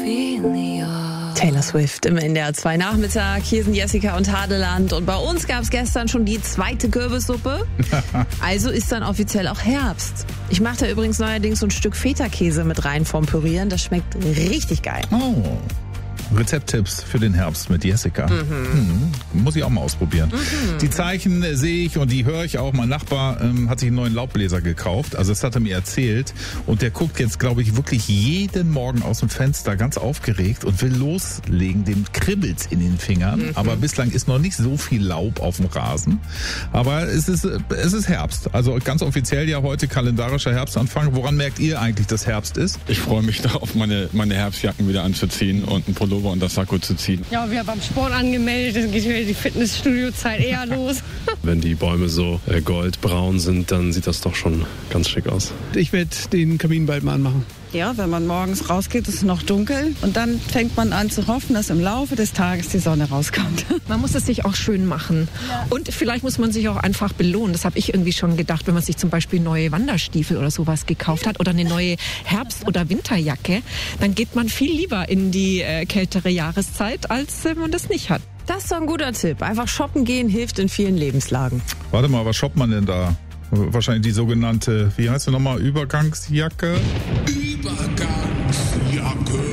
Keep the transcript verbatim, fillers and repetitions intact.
Taylor Swift im N D R zwei Nachmittag. Hier sind Jessica und Hadeland. Und bei uns gab es gestern schon die zweite Kürbissuppe. Also ist dann offiziell auch Herbst. Ich mache da übrigens neuerdings so ein Stück Feta-Käse mit rein vorm Pürieren. Das schmeckt richtig geil. Oh. Rezepttipps für den Herbst mit Jessica. Mhm. Mhm. Muss ich auch mal ausprobieren. Mhm. Die Zeichen sehe ich und die höre ich auch. Mein Nachbar ähm, hat sich einen neuen Laubbläser gekauft. Also das hat er mir erzählt. Und der guckt jetzt, glaube ich, wirklich jeden Morgen aus dem Fenster ganz aufgeregt und will loslegen. Dem kribbelt's in den Fingern. Mhm. Aber bislang ist noch nicht so viel Laub auf dem Rasen. Aber es ist, es ist Herbst. Also ganz offiziell ja heute kalendarischer Herbstanfang. Woran merkt ihr eigentlich, dass Herbst ist? Ich freue mich darauf, meine, meine Herbstjacken wieder anzuziehen und ein Pullover und das Sakko zu ziehen. Ja, wir haben beim Sport angemeldet, dann geht wieder die Fitnessstudio-Zeit eher los. Wenn die Bäume so äh, goldbraun sind, dann sieht das doch schon ganz schick aus. Ich werde den Kamin bald mal anmachen. Ja, wenn man morgens rausgeht, ist es noch dunkel und dann fängt man an zu hoffen, dass im Laufe des Tages die Sonne rauskommt. Man muss es sich auch schön machen. Ja. Und vielleicht muss man sich auch einfach belohnen. Das habe ich irgendwie schon gedacht, wenn man sich zum Beispiel neue Wanderstiefel oder sowas gekauft hat oder eine neue Herbst- oder Winterjacke, dann geht man viel lieber in die äh, kältere Jahreszeit, als wenn man das nicht hat. Das ist doch ein guter Tipp. Einfach shoppen gehen hilft in vielen Lebenslagen. Warte mal, was shoppt man denn da? Wahrscheinlich die sogenannte, wie heißt sie nochmal, Übergangsjacke? Übergangsjacke.